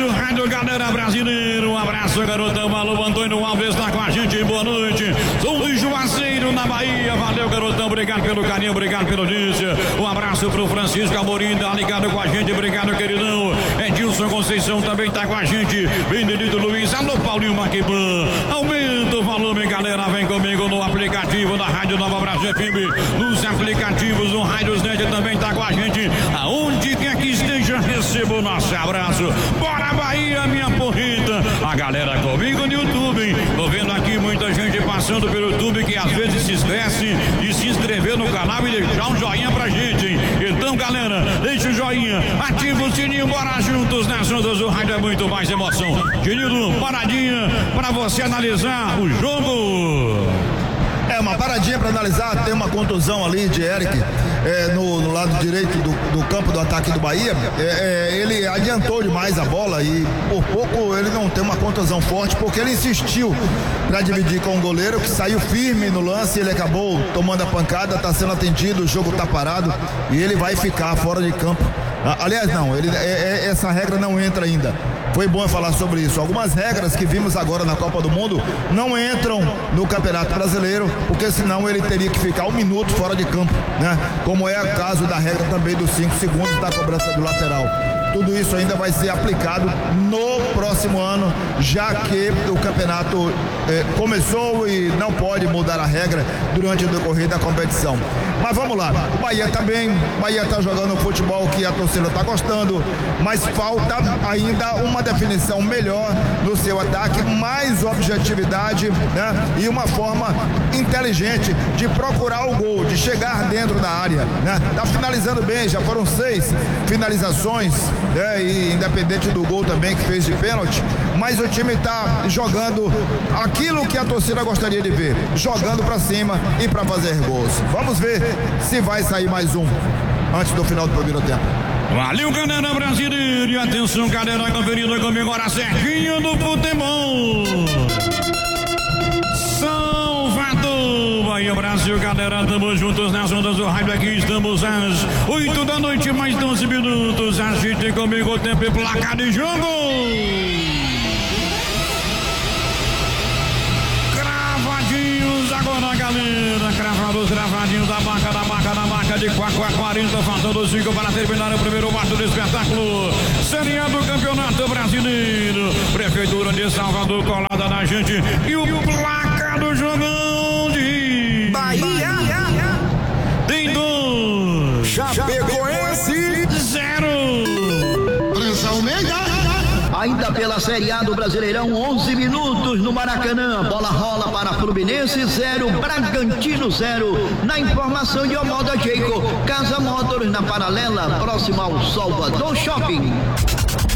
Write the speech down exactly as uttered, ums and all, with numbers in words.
do rádio, galera brasileira. Um abraço, garotão. Alô, Antônio Alves tá com a gente. Boa noite. Sou do Juazeiro, na Bahia. Valeu, garotão. Obrigado pelo carinho, obrigado pela audiência. Um abraço pro Francisco Amorim, tá ligado com a gente. Obrigado, queridão. Edilson Conceição também tá com a gente. Benedito Luiz. Alô, Paulinho Maquiban. Aumenta o volume, galera. Vem comigo no aplicativo da Rádio Nova Brasil F M. Nos aplicativos do Rádios Net também tá com a gente. Aonde quer que esteja, receba o nosso abraço. Bora, Bahia, minha porrita. A galera comigo no YouTube, hein? Tô vendo aqui muita gente passando pelo YouTube que às vezes se esquece de se inscrever no canal e deixar um joinha pra gente, hein? Então, galera, deixa o joinha, ativa o sininho, bora juntos nas ondas do rádio, é muito mais emoção. Querido, paradinha pra você analisar o jogo. É uma paradinha para analisar, tem uma contusão ali de Eric é, no, no lado direito do, do campo do ataque do Bahia. É, é, ele adiantou demais a bola e por pouco ele não tem uma contusão forte, porque ele insistiu para dividir com o goleiro, que saiu firme no lance, ele acabou tomando a pancada, está sendo atendido, o jogo está parado e ele vai ficar fora de campo. Aliás, não, ele, é, é, essa regra não entra ainda. Foi bom falar sobre isso. Algumas regras que vimos agora na Copa do Mundo não entram no Campeonato Brasileiro, porque senão ele teria que ficar um minuto fora de campo, né? Como é o caso da regra também dos cinco segundos da cobrança do lateral. Tudo isso ainda vai ser aplicado no próximo ano, já que o campeonato eh, começou e não pode mudar a regra durante o decorrer da competição. Mas vamos lá, o Bahia também, o Bahia está jogando o futebol que a torcida está gostando, mas falta ainda uma definição melhor no seu ataque, mais objetividade, né? E uma forma inteligente de procurar o gol, de chegar dentro da área, né? Tá finalizando bem, já foram seis finalizações, né? E independente do gol também que fez de pênalti, mas o time tá jogando aquilo que a torcida gostaria de ver, jogando para cima e para fazer gols. Vamos ver se vai sair mais um antes do final do primeiro tempo. Valeu, galera brasileira, e atenção, galera conferida comigo agora, Serginho do futebol. Salvador, Bahia, Brasil, galera, estamos juntos nas ondas do rádio, aqui estamos às oito da noite, mais doze minutos, agite comigo o tempo e placar de jogo. Cravadinhos agora, galera, cravados, cravadinhos da marca, da marca, da marca de quatro a quarenta, faltando cinco para terminar o primeiro quarto do espetáculo. Série A do Campeonato Brasileiro, Prefeitura de Salvador colada na gente, e o placar do jogão de Bahia tem dois, Chapecoense zero. Prensa Almeida. Ainda pela Série A do Brasileirão, onze minutos no Maracanã. Bola rola para Fluminense zero, Bragantino zero. Na informação de Omoda Jeico, Casa Motors na Paralela, próximo ao Salvador Shopping.